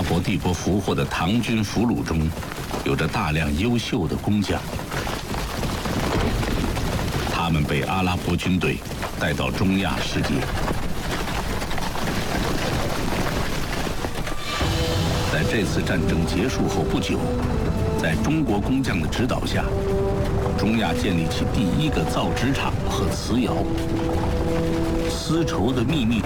伯帝国俘获的唐军俘虏中，有着大量优秀的工匠。他们被阿拉伯军队带到中亚世界。在这次战争结束后不久，在中国工匠的指导下，中亚建立起第一个造纸厂和瓷窑。丝绸的秘密